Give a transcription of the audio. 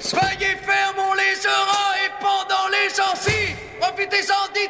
Soyez fermes, on les aura, et pendant les gencives, profitez-en, dites